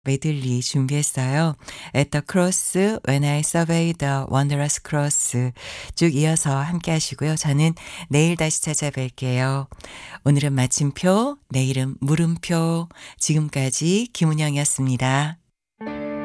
메들리 준비했어요. At the cross, when I survey the wondrous cross. 쭉 이어서 함께 하시고요. 저는 내일 다시 찾아뵐게요. 오늘은 마침표, 내일은 물음표. 지금까지 김은영이었습니다.